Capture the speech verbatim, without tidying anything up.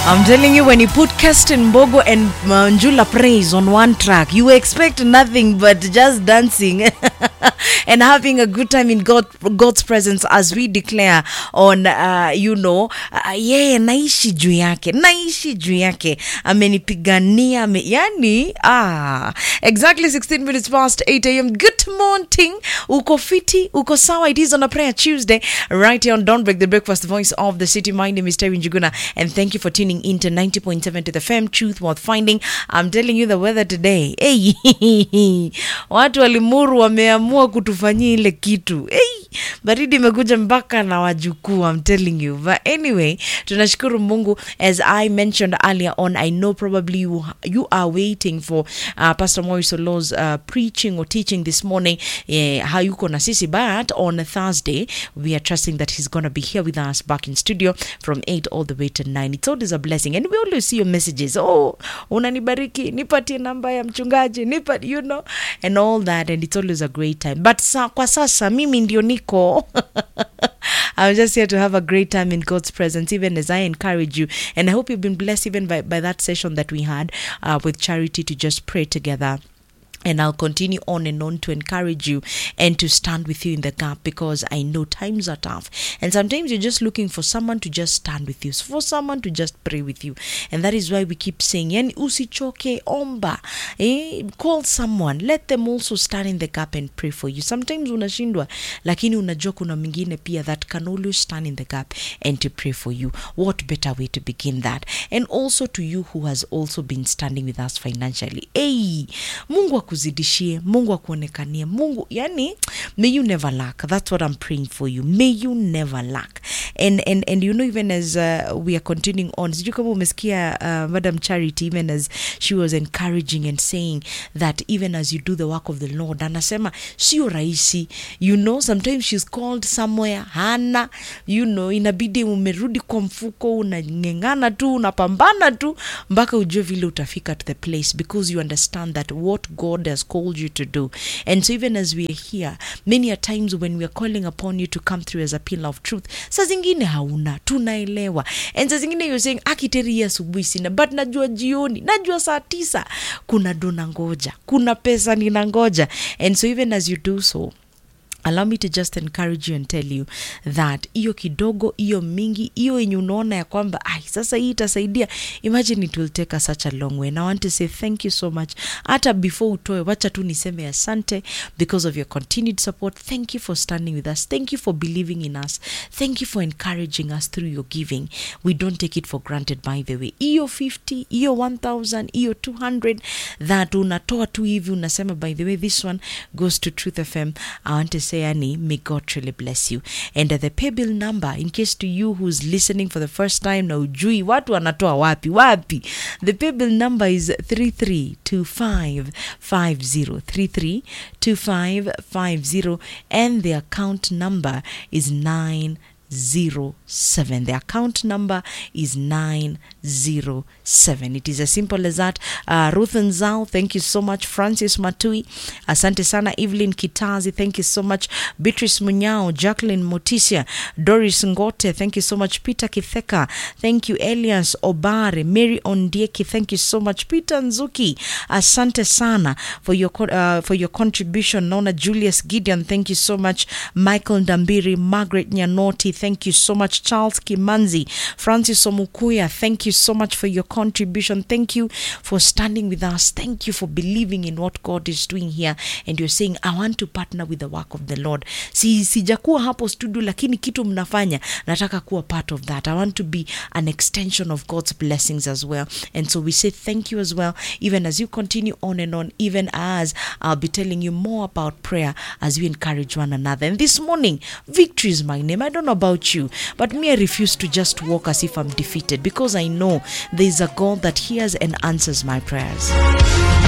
I'm telling you, when you put Kirsten Mbogo and Manjula Praise on one track, you expect nothing but just dancing and having a good time in God, God's presence as we declare on, uh, you know, uh, yeah, naishi juu yake, naishi juu yake, amenipigania, ame, yani, ah, exactly sixteen minutes past eight a.m. Good morning, uko fiti, uko sawa. It is on a prayer Tuesday, right here on Don't Break the Breakfast, the voice of the city. My name is Terry Njuguna, and thank you for tuning into ninety point seven to the F M, truth worth finding. I'm telling you the weather today. Hey, watu walimuru wameamua kutufanyia ile kitu. Hey, baridi imekuja mpaka na wajukuu. I'm telling you. But anyway, tunashukuru Mungu. As I mentioned earlier on, I know probably you you are waiting for uh, Pastor Maurice Olo's uh, preaching or teaching this morning. Yeah, how you gonna see? But on a Thursday, we are trusting that he's gonna be here with us back in studio from eight all the way to nine. It's always a blessing, and we always see your messages. Oh, unanibariki, nipatie namba ya mchungaji, nipat, you know, and all that, and it's always a great time. But sa, kwa sasa mimi ndio niko. I'm just here to have a great time in God's presence, even as I encourage you. And I hope you've been blessed even by, by that session that we had uh, with Charity to just pray together. And I'll continue on and on to encourage you and to stand with you in the gap, because I know times are tough. And sometimes you're just looking for someone to just stand with you, for someone to just pray with you. And that is why we keep saying, yani usichoke, omba. Eh, call someone. Let them also stand in the gap and pray for you. Sometimes unashindwa, lakini unajua kuna mwingine pia that can always stand in the gap and to pray for you. What better way to begin that? And also to you who has also been standing with us financially. Hey, Mungu kuzidishie, Mungu akuonekanie, Mungu, yani, may you never lack. That's what I'm praying for you. May you never lack. And and and you know, even as uh, we are continuing on, sijui kama umesikia uh, Madam Charity, even as she was encouraging and saying that even as you do the work of the Lord, anasema sio rahisi. You know, sometimes she's called somewhere, hana, you know, inabidi umerudi kwa mfuko, unangengana tu, unapambana tu mpaka ujue vile utafika to the place, because you understand that what God has called you to do. And so even as we are here, many a times when we are calling upon you to come through as a pillar of truth, saa zingine hauna, tunaelewa. And saa zingine you're saying, akiteri ya asubuhi sina, but najua jioni, najua saa tisa, kuna dona ngoja, kuna pesa nina ngoja. And so even as you do so, allow me to just encourage you and tell you that iyo kidogo, iyo mingi, iyo yenye unaona ya kwamba ai sasa hii itasaidia, imagine it will take us such a long way. And I want to say thank you so much. Hata before utoe, wacha tu niseme asante because of your continued support. Thank you for standing with us. Thank you for believing in us. Thank you for encouraging us through your giving. We don't take it for granted, by the way. Iyo fifty, iyo one thousand, iyo two hundred that unatoa tu hivi unasema, by the way, this one goes to Truth F M. I want to say, may God truly bless you. And uh, the pay bill number, in case to you who's listening for the first time, na ujui watu wanatoa wapi wapi, the pay bill number is three three two five five zero, three three two five five zero, and the account number is nine zero seven. The account number is nine zero seven. It is as simple as that. Uh, Ruth Nzao, thank you so much. Francis Matui, asante sana. Evelyn Kitazi, thank you so much. Beatrice Munyao, Jacqueline Motisia, Doris Ngote, thank you so much. Peter Kitheka, thank you. Elias Obare, Mary Ondieki, thank you so much. Peter Nzuki, asante sana for your uh, for your contribution. Nona Julius Gideon, thank you so much. Michael Ndambiri, Margaret Nyanoti, thank you so much. Charles Kimanzi, Francis Omukuya, thank you so much for your contribution. Thank you for standing with us. Thank you for believing in what God is doing here. And you're saying, I want to partner with the work of the Lord. Si sijakuwa hapo studio, lakini kitu mnafanya, nataka kuwa part of that. I want to be an extension of God's blessings as well. And so we say thank you as well, even as you continue on and on, even as I'll be telling you more about prayer as we encourage one another. And this morning, victory is my name. I don't know about you, but me, I refuse to just walk as if I'm defeated, because I know there is a God that hears and answers my prayers.